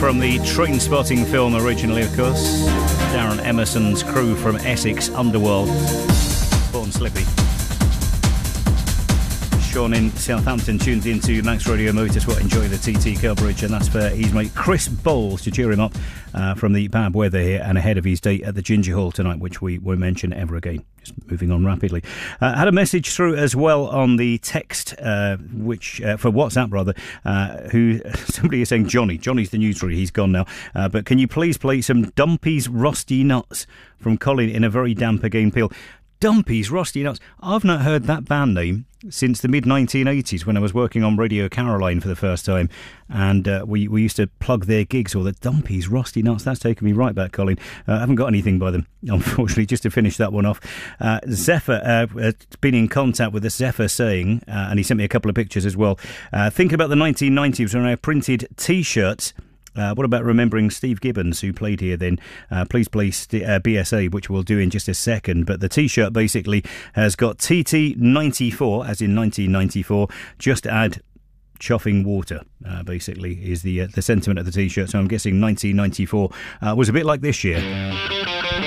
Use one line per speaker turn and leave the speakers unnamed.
from the Trainspotting film originally, of course. Darren Emerson's crew from Essex Underworld. Born Slippy. Sean in Southampton tuned into Max Radio Motorsport. Enjoy the TT coverage, and that's for his mate Chris Bowles to cheer him up from the bad weather here and ahead of his date at the Ginger Hall tonight, which we won't mention ever again. Just moving on rapidly. Had a message through as well on the text, which for WhatsApp rather, who somebody is saying Johnny's the newsreader, he's gone now, but can you please play some Dumpy's Rusty Nuts from Colin in a very damp again Peel. Dumpy's Rusty Nuts. I've not heard that band name since the mid-1980s when I was working on Radio Caroline for the first time, and we used to plug their gigs, or the Dumpy's Rusty Nuts. That's taken me right back, Colin. I haven't got anything by them, unfortunately, just to finish that one off. Zephyr, been in contact with Zephyr saying, and he sent me a couple of pictures as well, thinking about the 1990s when I printed T-shirts. What about remembering Steve Gibbons, who played here then? Please play BSA, which we'll do in just a second. But the T-shirt basically has got TT94, as in 1994. Just add choffing water, basically, is the sentiment of the T-shirt. So I'm guessing 1994 was a bit like this year.